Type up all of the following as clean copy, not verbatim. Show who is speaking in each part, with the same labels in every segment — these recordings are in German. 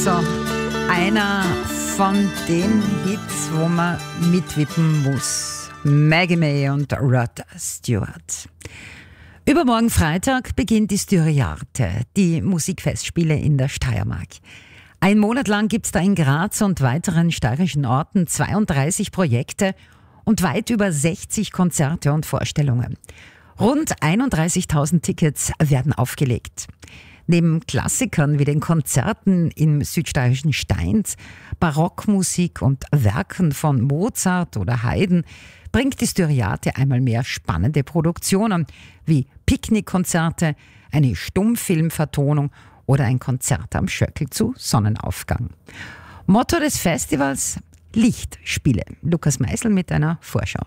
Speaker 1: So, einer von den Hits, wo man mitwippen muss. Maggie May und Rod Stewart. Übermorgen Freitag beginnt die Styriarte, die Musikfestspiele in der Steiermark. Ein Monat lang gibt es da in Graz und weiteren steirischen Orten 32 Projekte und weit über 60 Konzerte und Vorstellungen. Rund 31.000 Tickets werden aufgelegt. Neben Klassikern wie den Konzerten im südsteirischen Steins, Barockmusik und Werken von Mozart oder Haydn bringt die Styriarte einmal mehr spannende Produktionen wie Picknickkonzerte, eine Stummfilmvertonung oder ein Konzert am Schöckl zu Sonnenaufgang. Motto des Festivals: Lichtspiele. Lukas Meisel mit einer Vorschau.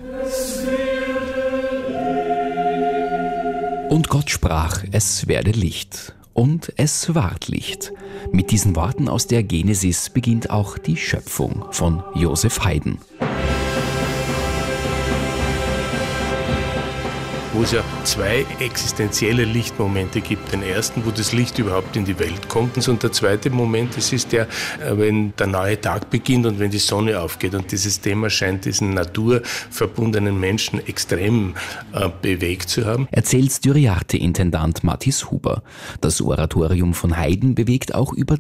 Speaker 2: Und Gott sprach, es werde Licht. Und es ward Licht. Mit diesen Worten aus der Genesis beginnt auch die Schöpfung von Joseph Haydn.
Speaker 3: Wo es ja zwei existenzielle Lichtmomente gibt. Den ersten, wo das Licht überhaupt in die Welt kommt. Und der zweite Moment, das ist der, wenn der neue Tag beginnt und wenn die Sonne aufgeht. Und dieses Thema scheint diesen naturverbundenen Menschen extrem bewegt zu haben.
Speaker 2: Erzählt Styriarte-Intendant Mathis Huber. Das Oratorium von Haydn bewegt auch über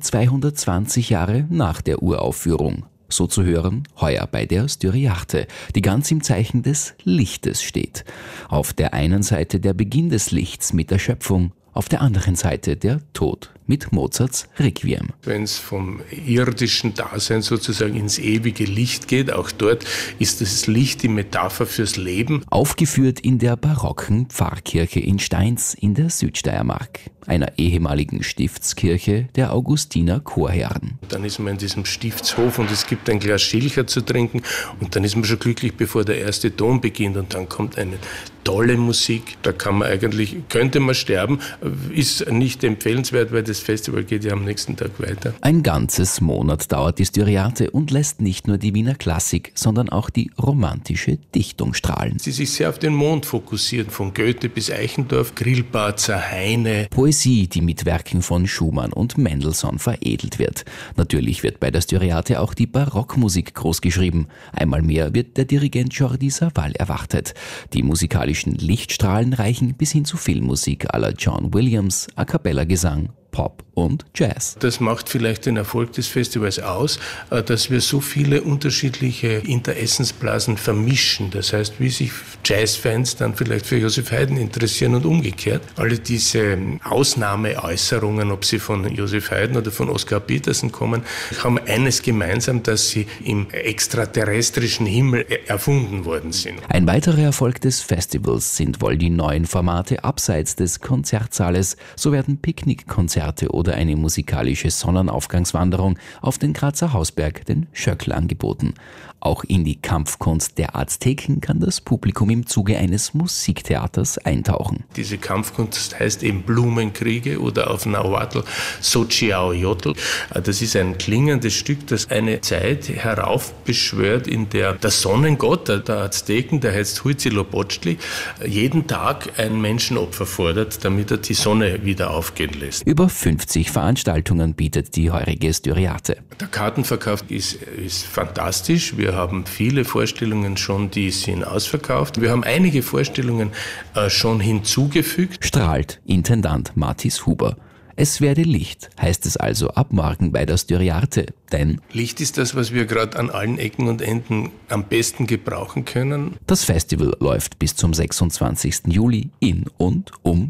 Speaker 2: 220 Jahre nach der Uraufführung. So zu hören, heuer bei der Styriarte, die ganz im Zeichen des Lichtes steht. Auf der einen Seite der Beginn des Lichts mit der Schöpfung, auf der anderen Seite der Tod mit Mozarts Requiem.
Speaker 3: Wenn es vom irdischen Dasein sozusagen ins ewige Licht geht, auch dort ist das Licht die Metapher fürs Leben.
Speaker 2: Aufgeführt in der barocken Pfarrkirche in Steins in der Südsteiermark, einer ehemaligen Stiftskirche der Augustiner Chorherren.
Speaker 3: Dann ist man in diesem Stiftshof und es gibt ein Glas Schilcher zu trinken und dann ist man schon glücklich, bevor der erste Ton beginnt und dann kommt eine tolle Musik. Da könnte man sterben, ist nicht empfehlenswert, weil das Festival geht ja am nächsten Tag weiter.
Speaker 2: Ein ganzes Monat dauert die Styriarte und lässt nicht nur die Wiener Klassik, sondern auch die romantische Dichtung strahlen.
Speaker 3: Sie sich sehr auf den Mond fokussieren, von Goethe bis Eichendorff, Grillparzer, Heine.
Speaker 2: Poesie, die mit Werken von Schumann und Mendelssohn veredelt wird. Natürlich wird bei der Styriarte auch die Barockmusik großgeschrieben. Einmal mehr wird der Dirigent Jordi Savall erwartet. Die musikalischen Lichtstrahlen reichen bis hin zu Filmmusik à la John Williams, A-Cappella-Gesang, Pop und Jazz.
Speaker 3: Das macht vielleicht den Erfolg des Festivals aus, dass wir so viele unterschiedliche Interessensblasen vermischen. Das heißt, wie sich Jazzfans dann vielleicht für Joseph Haydn interessieren und umgekehrt. Alle diese Ausnahmeäußerungen, ob sie von Joseph Haydn oder von Oskar Petersen kommen, haben eines gemeinsam, dass sie im extraterrestrischen Himmel erfunden worden sind.
Speaker 2: Ein weiterer Erfolg des Festivals sind wohl die neuen Formate abseits des Konzertsaales. So werden Picknickkonzerte oder eine musikalische Sonnenaufgangswanderung auf den Grazer Hausberg, den Schöckl, angeboten. Auch in die Kampfkunst der Azteken kann das Publikum im Zuge eines Musiktheaters eintauchen.
Speaker 3: Diese Kampfkunst heißt eben Blumenkriege oder auf Nahuatl Xochiaoyotl. Das ist ein klingendes Stück, das eine Zeit heraufbeschwört, in der der Sonnengott der Azteken, der heißt Huitzilopochtli, jeden Tag ein Menschenopfer fordert, damit er die Sonne wieder aufgehen lässt.
Speaker 2: Über 50 Veranstaltungen bietet die heurige Styriarte.
Speaker 3: Der Kartenverkauf ist fantastisch. Wir haben viele Vorstellungen schon, die sind ausverkauft. Wir haben einige Vorstellungen schon hinzugefügt.
Speaker 2: Strahlt Intendant Mathis Huber. Es werde Licht, heißt es also ab morgen bei der Styriarte, denn
Speaker 3: Licht ist das, was wir gerade an allen Ecken und Enden am besten gebrauchen können.
Speaker 2: Das Festival läuft bis zum 26. Juli in und um